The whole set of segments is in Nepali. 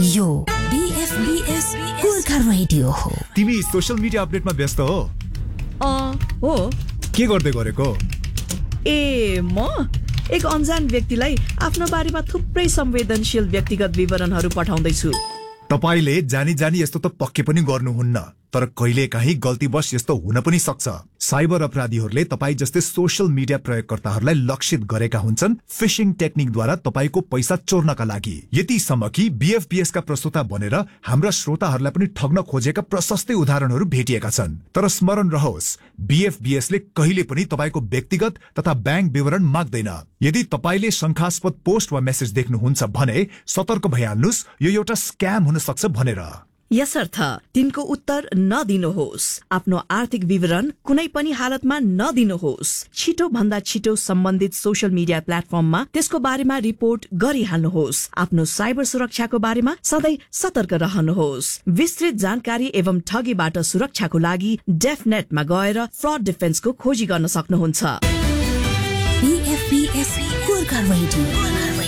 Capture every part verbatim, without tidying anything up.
यो बीएफबीएस गोर्खा रेडियो हो। तिमी सोशल मिडिया अपडेटमा व्यस्त हो? अ हो। के गर्दै गरेको? ए म एक अनजान व्यक्तिलाई आफ्नो बारेमा थुप्रै संवेदनशील व्यक्तिगत विवरणहरू पठाउँदैछु। तपाईले जानी जानी यस्तो त पक्कै पनि गर्नुहुन्न, तर कहिलेकाहीँ गल्तीवश यस्तो हुन पनि सक्छ। साइबर अपराधीहरूले तपाई जस्तै सोशल मिडिया प्रयोगकर्ताहरूलाई लक्षित गरेका हुन्छन् फिशिङ टेक्निकद्वारा तपाईको पैसा चोर्नका लागि। यतिसम्म कि बीएफबीएस का प्रस्तुता बनेर हाम्रा श्रोताहरूलाई पनि ठग्न खोजेका प्रशस्तै उदाहरणहरू भेटिएका छन्। तर स्मरण रहोस्, बीएफबीएस ले कहिले पनि तपाईको व्यक्तिगत तथा बैंक विवरण माग्दैन। यदि तपाईले शंकास्पद पोस्ट वा मेसेज देख्नुहुन्छ भने सतर्क भइहाल्नुस्, यो एउटा स्क्याम हुन सक्छ भनेर। यसर्थ तिनको उत्तर नदिनुहोस्। आफ्नो आर्थिक विवरण कुनै पनि हालतमा नदिनुहोस्। छिटो भन्दा छिटो सम्बन्धित सोशल मिडिया प्लेटफर्ममा त्यसको बारेमा रिपोर्ट गरिहाल्नुहोस्। आफ्नो साइबर सुरक्षाको बारेमा सधैँ सतर्क रहनुहोस्। विस्तृत जानकारी एवं ठगीबाट सुरक्षाको लागि डेफनेटमा गएर फ्रड डिफेन्सको खोजी गर्न सक्नुहुन्छ। बीएफबीएस गोर्खा रेडियो।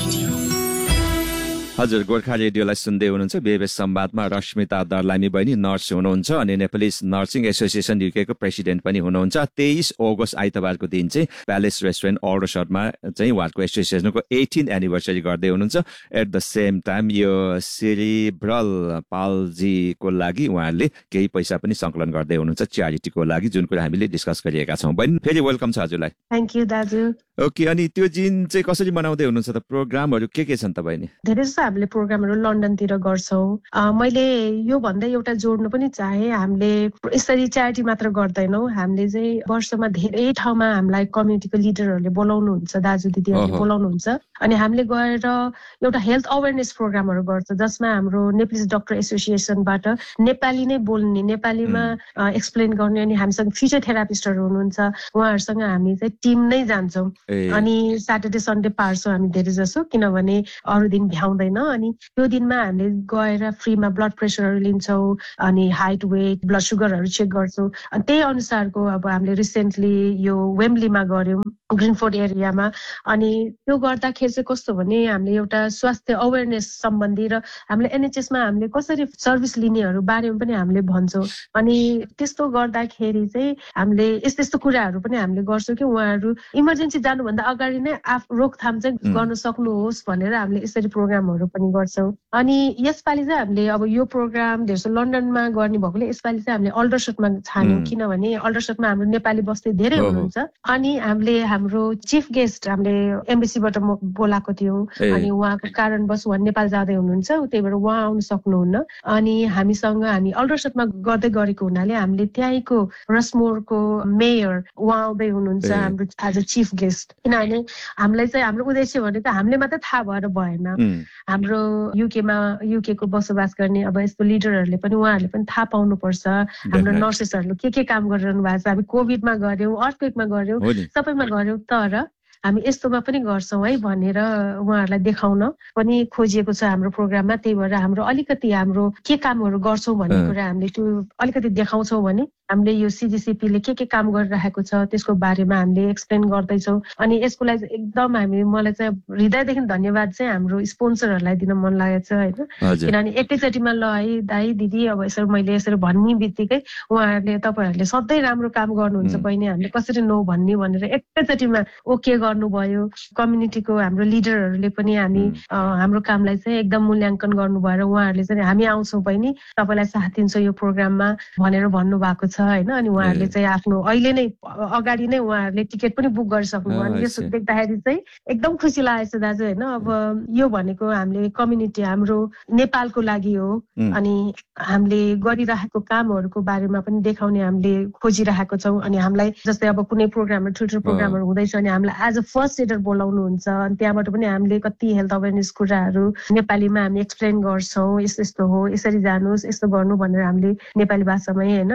हजुर, गोर्खा रेडियोलाई सुन्दै हुनुहुन्छ। बीएफबीएस संवादमा रश्मिता दर्लामी बहिनी नर्स हुनुहुन्छ अनि नेपाली नर्सिङ एसोसिएसन युकेको प्रेसिडेन्ट पनि हुनुहुन्छ। तेइस अगस्त आइतबारको दिन चाहिँ प्यालेस रेस्टुरेन्ट अल्डरसटमा चाहिँ उहाँहरूको एसोसिएसनको एटिन एनिभर्सरी गर्दै हुनुहुन्छ। एट द सेम टाइम यो सेरिब्रल पाल्जीको लागि उहाँहरूले केही पैसा पनि सङ्कलन गर्दै हुनुहुन्छ च्यारिटीको लागि, जुन कुरा हामीले डिस्कस गरिएका छौँ। बहिनी फेरि वेलकम छ हजुरलाई। थ्याङ्क यू दाजु। ओके, अनि त्यो दिन चाहिँ कसरी मनाउँदै हुनुहुन्छ त? प्रोग्रामहरू के के छन् त बहिनी? धेरै जस्तो हामीले प्रोग्रामहरू लन्डनतिर गर्छौँ। मैले यो भन्दै एउटा जोड्नु पनि चाहे, हामीले यसरी च्यारिटी मात्र गर्दैनौँ। हामीले चाहिँ वर्षमा धेरै ठाउँमा हामीलाई कम्युनिटीको लिडरहरूले बोलाउनुहुन्छ, दाजु दिदीहरूले बोलाउनुहुन्छ अनि हामीले गएर एउटा हेल्थ अवेरनेस प्रोग्रामहरू गर्छ, जसमा हाम्रो नेपाली डक्टर एसोसिएसनबाट नेपाली नै बोल्ने, नेपालीमा एक्सप्लेन गर्ने अनि हामीसँग फिजियोथेरापिस्टहरू हुनुहुन्छ, उहाँहरूसँग हामी चाहिँ टिम नै जान्छौँ। अनि स्याटरडे सन्डे पार्छौँ हामी धेरै जसो, किनभने अरू दिन भ्याउँदैन। अनि त्यो दिनमा हामीले गएर फ्रीमा ब्लड प्रेसरहरू लिन्छौँ अनि हाइट वेट ब्लड सुगरहरू चेक गर्छौँ। अनि त्यही अनुसारको अब हामीले रिसेन्टली यो वेम्बलीमा गऱ्यौँ, ग्रिनफोर्ड एरियामा। अनि त्यो गर्दाखेरि चाहिँ कस्तो भने हामीले एउटा स्वास्थ्य अवेरनेस सम्बन्धी र हामीले एनएचएसमा हामीले कसरी सर्भिस लिनेहरू बारेमा पनि हामीले भन्छौँ। अनि त्यस्तो गर्दाखेरि चाहिँ हामीले यस्तो यस्तो कुराहरू पनि हामीले गर्छौँ कि उहाँहरू इमर्जेन्सी जानुभन्दा अगाडि नै आफ रोकथाम चाहिँ गर्न सक्नुहोस् भनेर हामीले यसरी प्रोग्रामहरू पनि गर्छौँ। अनि यसपालि चाहिँ हामीले अब यो प्रोग्राम धेरसो लन्डनमा गर्ने भएकोले यसपालि चाहिँ हामीले अल्डरसटमा छान्यौँ, किनभने अल्डरसटमा हाम्रो नेपाली बस्ती धेरै हुनुहुन्छ। अनि हामीले हाम्रो चिफ गेस्ट हामीले एमबीसीबाट बोलाएको थियौँ अनि उहाँको कारणवश उहाँ नेपाल जाँदै हुनुहुन्छ, त्यही भएर उहाँ आउनु सक्नुहुन्न। अनि हामीसँग हामी अल्डरसटमा गर्दै गरेको हुनाले हामीले त्यहीँको रसमोरको मेयर उहाँ आउँदै हुनुहुन्छ हाम्रो एज अ चिफ गेस्ट। किनभने हामीलाई चाहिँ हाम्रो उद्देश्य भनेको हामीले मात्रै थाहा भएर भएन, हाम्रो युकेमा युकेको बसोबास गर्ने अब यस्तो लिडरहरूले पनि उहाँहरूले पनि थाहा पाउनुपर्छ हाम्रो नर्सेसहरूले के के काम गरिरहनु भएको छ। हामी कोभिडमा गऱ्यौँ, अर्थक्वेकमा गऱ्यौँ, सबैमा गऱ्यौँ, तर हामी यस्तोमा पनि गर्छौँ है भनेर उहाँहरूलाई देखाउन पनि खोजिएको छ हाम्रो प्रोग्राममा। त्यही भएर हाम्रो अलिकति हाम्रो के कामहरू गर्छौँ भन्ने कुरा हामीले त्यो अलिकति देखाउँछौँ भने हामीले यो सिजिसिपीले के के काम गरिरहेको छ त्यसको बारेमा हामीले एक्सप्लेन गर्दैछौँ। अनि यसको लागि एकदम हामी मलाई चाहिँ हृदयदेखि धन्यवाद चाहिँ हाम्रो स्पोन्सरहरूलाई दिन मन लागेको छ होइन, किनभने एकैचोटिमा ल है दाई दिदी अब यसरी मैले यसरी भन्ने बित्तिकै उहाँहरूले तपाईँहरूले सधैँ राम्रो काम गर्नुहुन्छ बहिनी, हामीले कसरी नो भन्ने भनेर एकैचोटिमा ओके गर्नुभयो। कम्युनिटीको हाम्रो लिडरहरूले पनि हामी हाम्रो कामलाई चाहिँ एकदम मूल्याङ्कन गर्नु भएर उहाँहरूले चाहिँ हामी आउँछौँ बहिनी तपाईँलाई साथ दिन्छौँ यो प्रोग्राममा भनेर भन्नुभएको छ होइन। अनि उहाँहरूले चाहिँ आफ्नो अहिले नै अगाडि नै उहाँहरूले टिकट पनि बुक गरिसक्नुभयो। अनि यसो देख्दाखेरि चाहिँ एकदम खुसी लागेको छ दाजु होइन। अब यो भनेको हामीले कम्युनिटी हाम्रो नेपालको लागि हो अनि हामीले गरिरहेको कामहरूको बारेमा पनि देखाउने हामीले खोजिरहेको छौँ। अनि हामीलाई जस्तै अब कुनै प्रोग्रामहरू ठुल्ठुलो प्रोग्रामहरू हुँदैछ अनि हामीलाई एज अ फर्स्ट एडर बोलाउनुहुन्छ अनि त्यहाँबाट पनि हामीले कति हेल्थ अवेरनेस कुराहरू नेपालीमा हामी एक्सप्लेन गर्छौँ, यस्तो यस्तो हो, यसरी जानुहोस्, यस्तो गर्नु भनेर हामीले नेपाली भाषामै होइन अब हाम्रो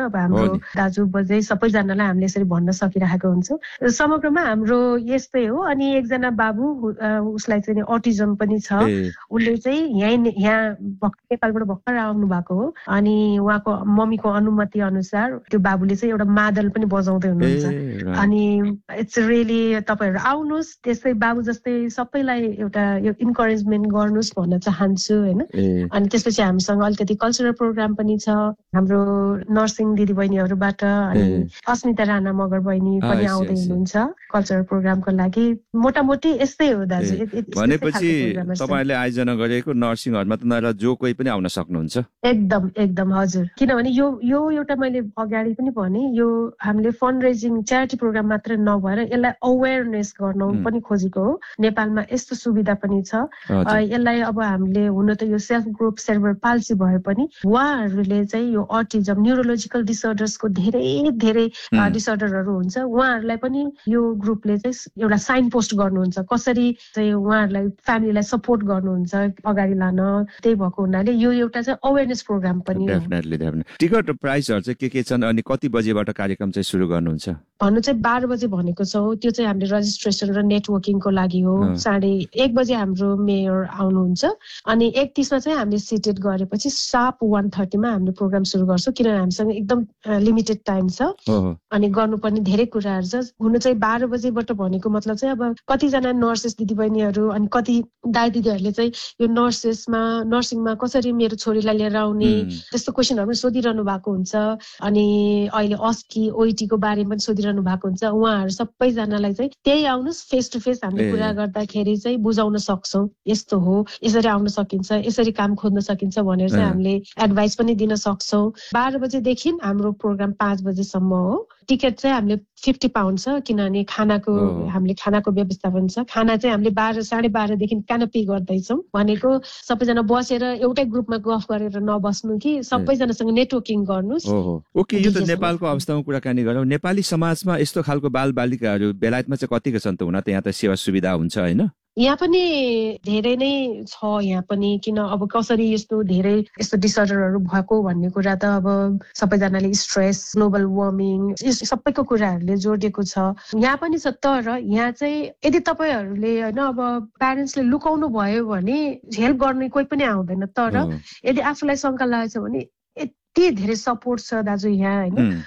दाजु बजै सबैजनालाई हामीले यसरी भन्न सकिरहेको हुन्छौँ। समग्रमा हाम्रो यस्तै हो। अनि एकजना बाबु उसलाई चाहिँ अटिजम पनि छ, उसले चाहिँ यहाँ यहाँ नेपालबाट भर्खर आउनु भएको हो। अनि उहाँको मम्मीको अनुमति अनुसार त्यो बाबुले चाहिँ एउटा मादल पनि बजाउँदै हुनुहुन्छ। अनि इट्स रियली तपाईँहरू आउनुहोस्, त्यस्तै बाबु जस्तै सबैलाई एउटा यो इन्करेजमेन्ट गर्नुहोस् भन्न चाहन्छु होइन। अनि त्यसपछि हामीसँग अलिकति कल्चरल प्रोग्राम पनि छ हाम्रो नर्सिङ दिदीबहिनीहरूबाट। अनि अस्मिता राणा मगर बहिनी पनि आउँदै हुनुहुन्छ कल्चरल प्रोग्रामको लागि। मोटामोटी यस्तै हो दाजु। भनेपछि तपाईँले आयोजना गरेको नर्सिङहरूमा त नर जो कोही पनि आउन सक्नुहुन्छ? एकदम एकदम हजुर। किनभने यो यो एउटा मैले अगाडि पनि भने यो हामीले फन्ड रेजिङ च्यारिटी प्रोग्राम मात्र नभएर यसलाई अवेरनेस गर्न पनि खोजेको हो। नेपालमा यस्तो सुविधा पनि छ। यसलाई अब हामीले हुन त यो सेल्फ ग्रुप सेरेब्रल पाल्सी भए पनि उहाँहरूले चाहिँ यो अटिजम न्युरोलोजिकल डिसअर्डर्सको धेरै धेरै डिसअर्डरहरू हुन्छ, उहाँहरूलाई पनि यो ग्रुपले चाहिँ एउटा साइन पोस्ट गर्नुहुन्छ, कसरी चाहिँ उहाँहरूलाई फ्यामिलीलाई सपोर्ट गर्नुहुन्छ अगाडि लान। त्यही भएको हुनाले यो एउटा चाहिँ अवेरनेस प्रोग्राम पनि हो। Definitely definitely. टिकट प्राइसहरू चाहिँ के के छन् अनि कति बजेबाट कार्यक्रम चाहिँ सुरु गर्नुहुन्छ? भन्नु चाहिँ बाह्र बजे भनेको छौँ। त्यो चाहिँ हामीले रजिस्ट्रेसन र नेटवर्किङको लागि हो। साढे एक बजे हाम्रो मेयर आउनुहुन्छ। अनि एकतिसमा चाहिँ हामीले सिटेड गरेपछि साप वान थर्टीमा हामीले प्रोग्राम सुरु गर्छौँ, किनभने हामीसँग एकदम लिमिटेड टाइम छ अनि गर्नुपर्ने धेरै कुराहरू छ। हुनु चाहिँ बाह्र बजेबाट भनेको मतलब चाहिँ अब कतिजना नर्सेस दिदीबहिनीहरू अनि कति दाइ दिदीहरूले चाहिँ यो नर्सेसमा नर्सिङमा कसरी मेरो छोरीलाई लिएर आउने त्यस्तो क्वेसनहरू पनि सोधिरहनु भएको हुन्छ। अनि अहिले अस्की ओइटीको बारेमा पनि सोधिरहनु भएको हुन्छ। उहाँहरू सबैजनालाई चाहिँ त्यही आउनुहोस्, फेस टु फेस हामीले कुरा गर्दाखेरि चाहिँ बुझाउन सक्छौँ, यस्तो हो, यसरी आउन सकिन्छ, यसरी काम खोज्न सकिन्छ भनेर चाहिँ हामीले एडभाइस पनि दिन सक्छौँ। बाह्र बजेदेखि हाम्रो प्रोग्राम पाँच बजेसम्म हो। टिकट चाहिँ हामीले फिफ्टी पाउन्ड छ, किनभने खानाको हामीले खानाको व्यवस्थापन छ। खाना चाहिँ हामीले बाह्र साढे बाह्रदेखि क्यानोपी गर्दैछौँ। भनेको सबैजना बसेर एउटै ग्रुपमा गफ गरेर नबस्नु कि सबैजनासँग नेटवर्किङ गर्नुहोस्। ओके, यो त नेपालको अवस्थामा कुराकानी गरौँ। नेपाली समाजमा यस्तो खालको बाल बालिकाहरू बेलायतमा चाहिँ कतिको छन् त? हुन त यहाँ त सेवा सुविधा हुन्छ होइन? यहाँ पनि धेरै नै छ। यहाँ पनि किन अब कसरी यस्तो धेरै यस्तो डिसअर्डरहरू भएको भन्ने कुरा त अब सबैजनाले स्ट्रेस, ग्लोबल वार्मिङ, सबैको कुराहरूले जोडिएको छ। यहाँ पनि छ। तर यहाँ चाहिँ यदि तपाईँहरूले होइन अब प्यारेन्ट्सले लुकाउनु भयो भने हेल्प गर्ने कोही पनि आउँदैन। तर यदि आफूलाई शङ्का लागेको छ भने यति धेरै सपोर्ट छ दाजु यहाँ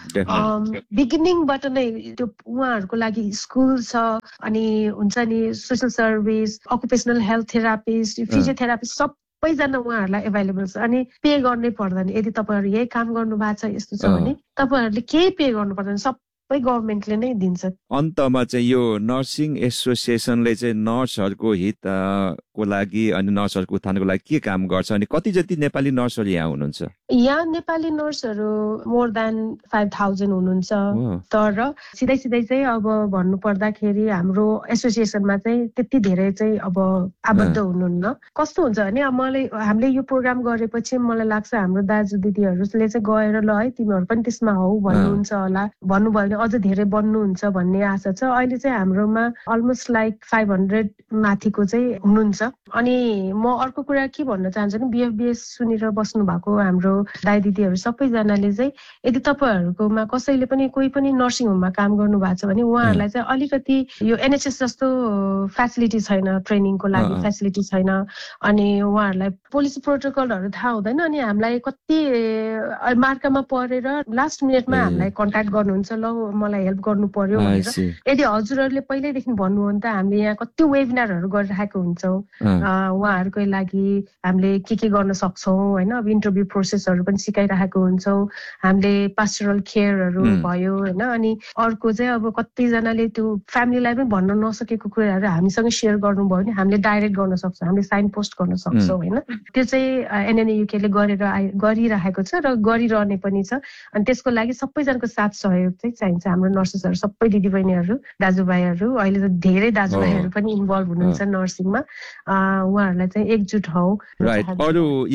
होइन। बिगिनिङबाट नै त्यो उहाँहरूको लागि स्कुल छ, अनि हुन्छ नि social service, occupational health therapist, physiotherapist सबैजना उहाँहरूलाई एभाइलेबल छ। अनि पे गर्नै पर्दैन। यदि तपाईँहरू यही काम गर्नु भएको छ यस्तो छ भने तपाईँहरूले केही पे गर्नु पर्दैन, सबै गभर्मेन्टले नै दिन्छ। अन्तमा चाहिँ यो नर्सिङ एसोसिएसनले चाहिँ नर्सहरूको हितको लागि अनि नर्सहरूको उत्थानको लागि के काम गर्छ अनि कति जति नेपाली नर्सहरू यहाँ हुनुहुन्छ? यहाँ नेपाली नर्सहरू मोर देन फाइभ थाउजन्ड हुनुहुन्छ। तर सिधै सिधै चाहिँ अब भन्नु पर्दाखेरि हाम्रो एसोसिएसनमा चाहिँ त्यति धेरै चाहिँ अब आबद्ध हुनुहुन्न। कस्तो हुन्छ भने मलाई हामीले यो प्रोग्राम गरेपछि मलाई लाग्छ हाम्रो दाजु दिदीहरूले चाहिँ गएर ल है तिमीहरू पनि त्यसमा हौ भन्नुहुन्छ होला, भन्नुभयो भने अझ धेरै बन्नुहुन्छ भन्ने आशा छ। अहिले चाहिँ हाम्रोमा अलमोस्ट लाइक फाइभ हन्ड्रेड माथिको चाहिँ हुनुहुन्छ। अनि म अर्को कुरा के भन्न चाहन्छु भने बिएफबिएस सुनेर बस्नु भएको हाम्रो दाइ दिदीहरू सबैजनाले चाहिँ यदि तपाईँहरूकोमा कसैले पनि कोही पनि नर्सिङ होममा काम गर्नु भएको छ भने उहाँहरूलाई चाहिँ अलिकति यो एनएचएस जस्तो फेसिलिटी छैन, ट्रेनिङको लागि फेसिलिटी छैन। अनि उहाँहरूलाई पोलिसी प्रोटोकलहरू थाहा हुँदैन। अनि हामीलाई कति मार्कामा परेर लास्ट मिनटमा हामीलाई कन्ट्याक्ट गर्नुहुन्छ, ल मलाई हेल्प गर्नु पर्यो भनेर। यदि हजुरहरूले पहिल्यैदेखि भन्नु हो भने त हामीले यहाँ कति वेबिनारहरू गरिरहेको हुन्छौँ उहाँहरूकै लागि। हामीले के के गर्न सक्छौँ होइन, अब इन्टरभ्यू प्रोसेसहरू पनि सिकाइरहेको हुन्छौँ। हामीले पास्टरल केयरहरू भयो होइन। अनि अर्को चाहिँ अब कतिजनाले त्यो फ्यामिलीलाई पनि भन्न नसकेको कुराहरू हामीसँग सेयर गर्नुभयो भने हामीले डाइरेक्ट गर्न सक्छौँ, हामीले साइन पोस्ट गर्न सक्छौँ होइन। त्यो चाहिँ एनएनयुकेले गरेर गरिरहेको छ र गरिरहने पनि छ। अनि त्यसको लागि सबैजनाको साथ सहयोग चाहिँ चाहिन्छ। हाम्रो नर्सेसहरू सबै दिदीबहिनीहरू दाजुभाइहरू, अहिले त धेरै दाजुभाइहरू पनि इन्भल्भ हुनुहुन्छ नर्सिङमा, उहाँहरूलाई चाहिँ एकजुट हौ। राइट। अरू यही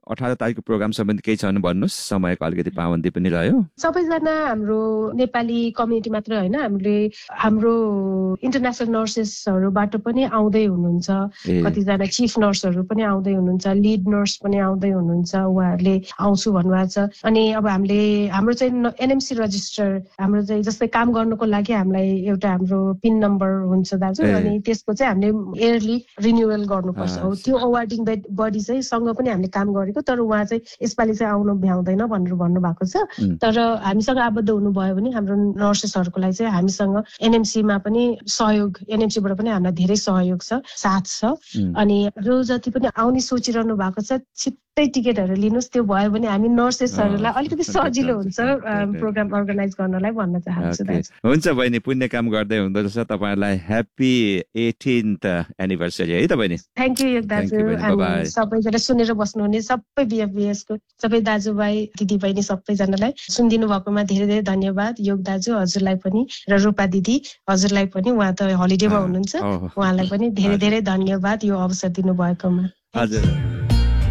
अठार तारिकको प्रोग्राम सम्बन्धी केही छ भने भन्नुहोस्, समयको अलिकति पाबन्दी पनि रह्यो। सबैजना हाम्रो नेपाली कम्युनिटी मात्र होइन, हामीले हाम्रो इन्टरनेसनल नर्सेसहरूबाट पनि आउँदै हुनुहुन्छ, कतिजना चिफ नर्सहरू पनि आउँदै हुनुहुन्छ, लिड नर्स पनि आउँदै हुनुहुन्छ, उहाँहरूले आउँछु भन्नुभएको छ। अनि अब हामीले हाम्रो चाहिँ एनएमसी रजिस्टर हाम्रो चाहिँ जस्तै काम गर्नुको लागि हामीलाई एउटा हाम्रो पिन नम्बर हुन्छ दाजु, अनि त्यसको चाहिँ हामीले इयरली रिन्युअल गर्नुपर्छ। हो त्यो अवार्डिङ बडी चाहिँ सँग पनि हामीले काम गरेको, तर उहाँ चाहिँ यसपालि चाहिँ आउनु भ्याउँदैन भनेर भन्नुभएको छ। तर हामीसँग आबद्ध हुनुभयो भने हाम्रो नर्सेसहरूको लागि चाहिँ हामीसँग एनएमसीमा पनि सहयोग, एनएमसीबाट पनि हामीलाई धेरै सहयोग छ, साथ छ। अनि जो जति पनि आउने सोचिरहनु भएको छ छिट्टै टिकटहरू लिनुहोस्, त्यो भयो भने हामी नर्सेसहरूलाई अलिकति सजिलो हुन्छ प्रोग्राम अर्गनाइज गर्नलाई भन्न चाहन्छु। हुन्छ बहिनी, पुण्य काम गर्दै हुँदो रहेछ, तपाईँलाई ह्याप्पी एटिन्थ एनिभर्सरी है त बहिनी। थ्याङ्क यू दाजु। सबैजना सुनेर बस्नुहुने सबै बिएफबिएसको सबै दाजुभाइ दिदीबहिनी सबैजनालाई सुनिदिनु भएकोमा धेरै धेरै धन्यवाद। योग दाजु हजुरलाई पनि र रूपा दिदी हजुरलाई पनि, उहाँ त हलिडेमा हुनुहुन्छ, उहाँलाई पनि धेरै धेरै धन्यवाद यो अवसर दिनुभएकोमा। हजुर।